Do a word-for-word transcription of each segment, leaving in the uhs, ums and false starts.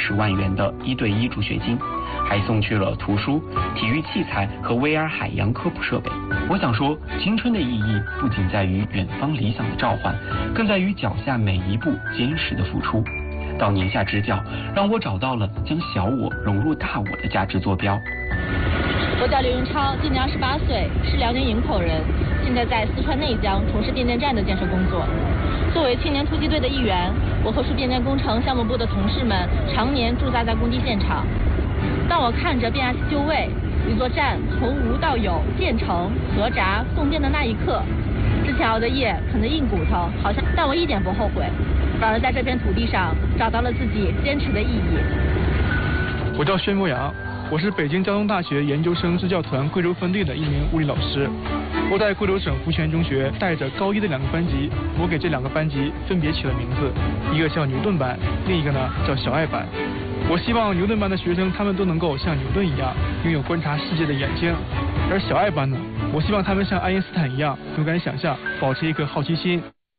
十万元的一对一助学金，还送去了图书、体育器材和 V R 海洋科普设备。我想说，青春的意义不仅在于远方理想的召唤，更在于脚下每一步坚实的付出。到年下支教，让我找到了将小我融入大我的价值坐标。 我叫刘云超，今年二十八岁，是辽宁营口人，现在在四川内江从事变电站的建设工作。作为青年突击队的一员，我和数变电工程项目部的同事们常年驻扎在工地现场。当我看着变压器就位，一座站从无到有建成、合闸、送电的那一刻，之前熬的夜啃得硬骨头，好像，但我一点不后悔，反而在这片土地上找到了自己坚持的意义。 我叫薛牧阳，我是北京交通大学研究生支教团贵州分队的一名物理老师。我在贵州省福泉中学带着高一的两个班级，我给这两个班级分别起了名字，一个叫牛顿班，另一个呢叫小爱班。我希望牛顿班的学生他们都能够像牛顿一样拥有观察世界的眼睛，而小爱班呢，我希望他们像爱因斯坦一样勇敢想象，保持一颗好奇心。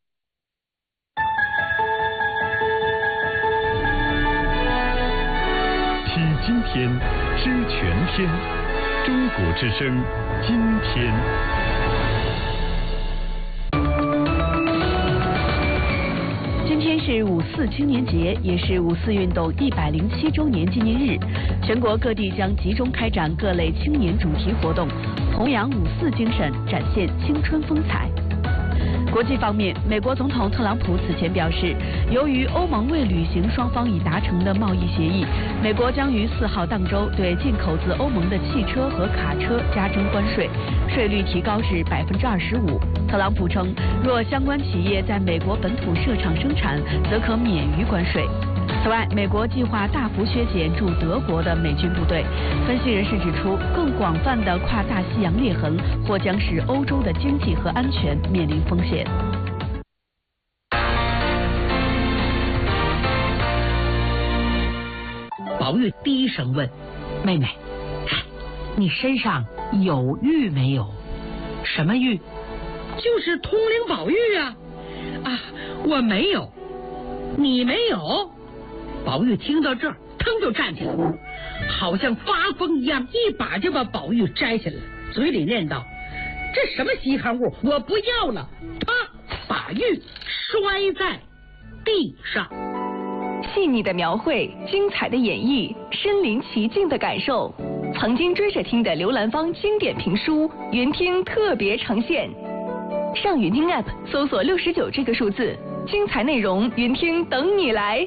听今天，知全天，中国之声，今天。 今天是五四青年节，也是五四运动一百零七周年纪念日。全国各地将集中开展各类青年主题活动，弘扬五四精神，展现青春风采。国际方面，美国总统特朗普此前表示，由于欧盟未履行双方已达成的贸易协议，美国将于四号当周对进口自欧盟的汽车和卡车加征关税，税率提高至百分之二十五。特朗普称，若相关企业在美国本土设厂生产，则可免于关税。此外，美国计划大幅削减驻德国的美军部队。分析人士指出，更广泛的跨大西洋裂痕或将使欧洲的经济和安全面临风险。 宝玉低声问：“妹妹，你身上有玉没有？什么玉？就是通灵宝玉啊！啊，我没有，你没有。”宝玉听到这儿，腾就站起来，好像发疯一样，一把就把宝玉摘下来，嘴里念道：“这什么稀罕物，我不要了！”啪，把玉摔在地上。 细腻的描绘，精彩的演绎，身临其境的感受。曾经追着听的刘兰芳经典评书，云听特别呈现。上云听 App 搜索六十九这个数字，精彩内容云听等你来。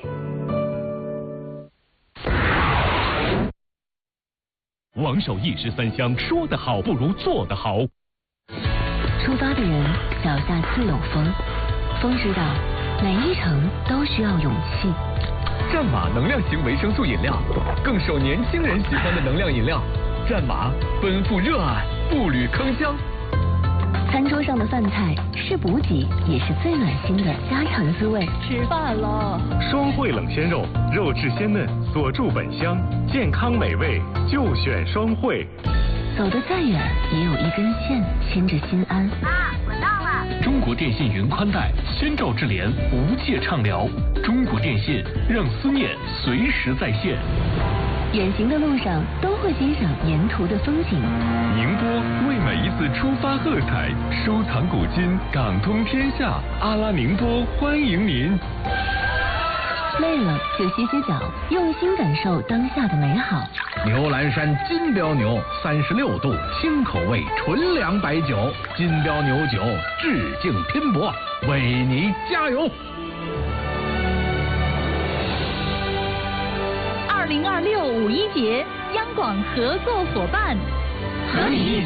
王守义十三香，说得好不如做得好。 出发的人脚下自有风，风知道每一程都需要勇气。 战马能量型维生素饮料，更受年轻人喜欢的能量饮料。战马奔赴热爱，步履铿锵。 餐桌上的饭菜是补给，也是最暖心的家常滋味。 吃饭了。 双汇冷鲜肉，肉质鲜嫩，锁住本香，健康美味就选双汇。 走得再远，也有一根线牵着心安。 妈，我到了。 中国电信云宽带，先兆智联无界畅聊。中国电信让思念随时在线。 远行的路上都会欣赏沿途的风景。 宁波为每一次出发喝彩，收藏古今，港通天下。阿拉宁波欢迎您。 累了就歇歇脚，用心感受当下的美好。 牛栏山金标牛，三十六度，清口味，纯粮白酒。金标牛酒，致敬拼搏，为你加油！ 二零二六五一节，央广合作伙伴， 和你一起